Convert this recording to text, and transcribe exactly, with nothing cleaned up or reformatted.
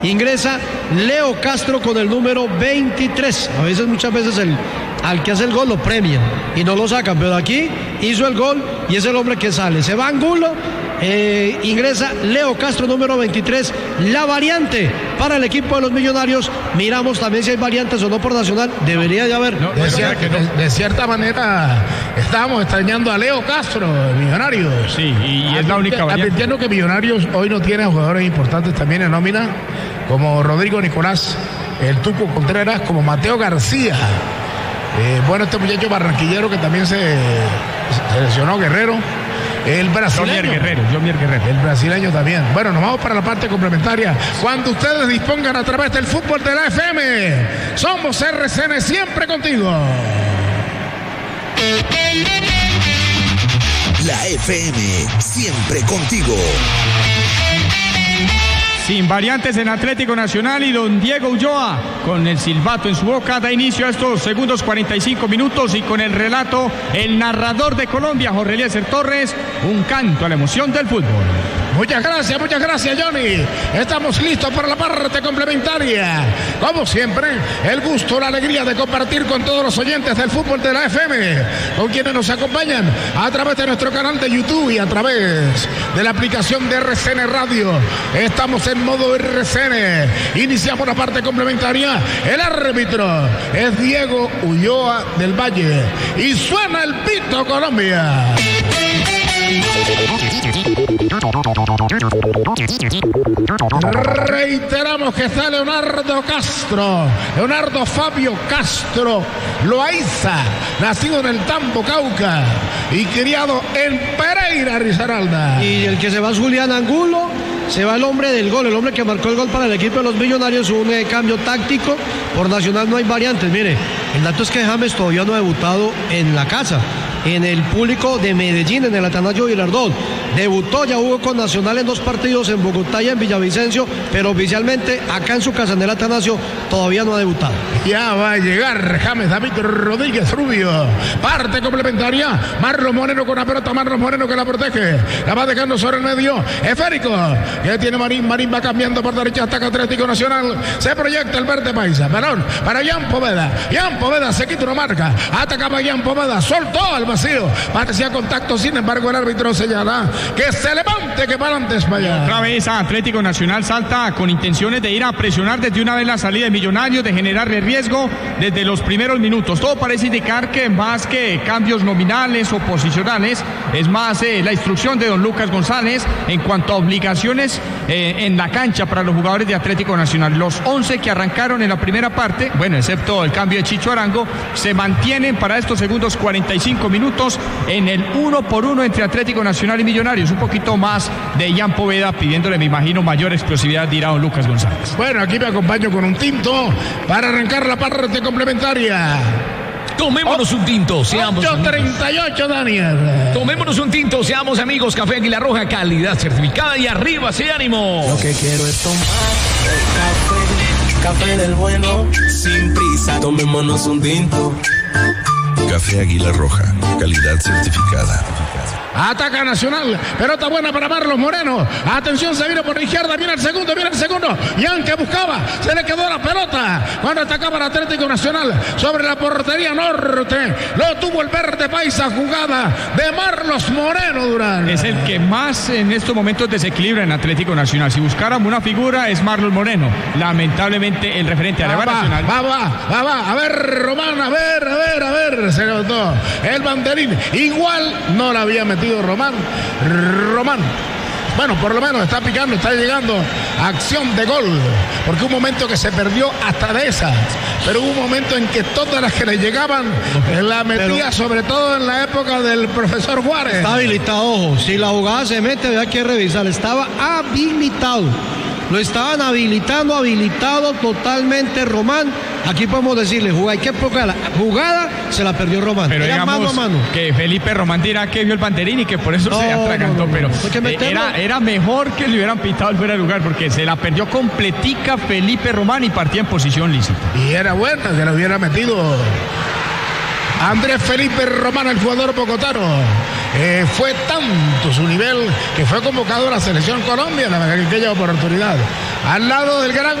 Ingresa Leo Castro con el número veintitrés. A veces, muchas veces, el, al que hace el gol lo premian y no lo sacan, pero aquí hizo el gol y es el hombre que sale. Se va Angulo, eh, ingresa Leo Castro, número veintitrés. La variante para el equipo de los Millonarios. Miramos también si hay variantes o no por Nacional. Debería de haber. No, de, cier- de, de cierta manera estábamos extrañando a Leo Castro, Millonarios. Sí, y, y es la única variante. Advirtiendo que Millonarios hoy no tiene jugadores importantes también en nómina, como Rodrigo Nicolás, el Tuco Contreras, como Mateo García. Eh, bueno, este muchacho barranquillero que también se, se lesionó, Guerrero. El brasileño. Jomier Guerrero, Jomier Guerrero. El brasileño también. Bueno, nos vamos para la parte complementaria. Cuando ustedes dispongan a través del fútbol de la F M. Somos R C N, siempre contigo. La F M, siempre contigo. Sin variantes en Atlético Nacional y don Diego Ulloa con el silbato en su boca da inicio a estos segundos cuarenta y cinco minutos y con el relato el narrador de Colombia, Jorge Eliezer Torres, un canto a la emoción del fútbol. Muchas gracias, muchas gracias, Johnny. Estamos listos para la parte complementaria. Como siempre, el gusto, la alegría de compartir con todos los oyentes del fútbol de la F M, con quienes nos acompañan a través de nuestro canal de YouTube y a través de la aplicación de R C N Radio. Estamos en modo R C N. Iniciamos la parte complementaria. El árbitro es Diego Ulloa del Valle. Y suena el pito, Colombia. Reiteramos que está Leonardo Castro, Leonardo Fabio Castro Loaiza, nacido en el Tambo, Cauca, y criado en Pereira, Risaralda. Y el que se va es Julián Angulo. Se va el hombre del gol, el hombre que marcó el gol para el equipo de los Millonarios. Un eh, cambio táctico. Por Nacional no hay variantes. Mire, el dato es que James todavía no ha debutado en la casa, en el público de Medellín, en el Atanasio Girardot. Debutó, ya jugó con Nacional en dos partidos, en Bogotá y en Villavicencio, pero oficialmente acá en su casa, en el Atanasio, todavía no ha debutado. Ya va a llegar James David Rodríguez Rubio. Parte complementaria. Marlon Moreno con la pelota. Marlon Moreno que la protege. La va dejando sobre el medio. Esférico. Ya tiene Marín. Marín va cambiando por derecha. Ataca Atlético Nacional. Se proyecta el verde paisa. Balón para Jan Poveda. Jan Poveda se quita una marca. Atacaba Jan Poveda. Soltó al vacío. Parecía contacto. Sin embargo, el árbitro señala que se levante, que para antes para allá. Otra vez Atlético Nacional salta con intenciones de ir a presionar desde una vez la salida de Millonarios, de generarle riesgo desde los primeros minutos. Todo parece indicar que más que cambios nominales o posicionales, es más eh, la instrucción de don Lucas González en cuanto a obligaciones eh, en la cancha para los jugadores de Atlético Nacional. Los once que arrancaron en la primera parte, bueno, excepto el cambio de Chicho Arango, se mantienen para estos segundos cuarenta y cinco minutos en el uno por uno entre Atlético Nacional y Millonarios. Un poquito más de Jan Poveda pidiéndole, me imagino, mayor explosividad, dirá don Lucas González. Bueno, aquí me acompaño con un tinto para arrancar la parte complementaria. Tomémonos un tinto, seamos ocho treinta y ocho, Daniel. Tomémonos un tinto, seamos amigos. Café Águila Roja, calidad certificada y arriba, sí, ánimo. Lo que quiero es tomar el café, café del bueno, sin prisa. Tomémonos un tinto. Café Águila Roja, calidad certificada. Ataca Nacional, pelota buena para Marlon Moreno. Atención, se vino por la izquierda, viene el segundo, viene el segundo. Jan que buscaba, se le quedó la pelota cuando atacaba el Atlético Nacional sobre la portería norte. Lo tuvo el verde paisa, jugada de Marlos Moreno Durán. Es el que más en estos momentos desequilibra en Atlético Nacional. Si buscáramos una figura es Marlon Moreno. Lamentablemente el referente a la Nacional. Va, va, va, va, a ver Román, a ver, a ver, a ver. Se notó el banderín. Igual no la había metido Román, Román. Bueno, por lo menos está picando, está llegando a acción de gol, porque un momento que se perdió hasta de esas, pero hubo un momento en que todas las que le llegaban la metía, pero, sobre todo en la época del profesor Juárez. Está habilitado, ojo, si la jugada se mete había que revisar, estaba habilitado. Lo estaban habilitando, habilitado totalmente Román. Aquí podemos decirle, jugada, hay que poca la jugada, se la perdió Román. Pero era mano a mano. Que Felipe Román dirá que vio el banderín y que por eso no, se atragantó, no, no, no. pero eh, era, era mejor que le hubieran pitado el fuera de lugar, porque se la perdió completica Felipe Román y partía en posición lícita. Y era buena, que la hubiera metido Andrés Felipe Román, el jugador bogotano. Eh, fue tanto su nivel que fue convocado a la selección Colombia en aquella oportunidad. Al lado del gran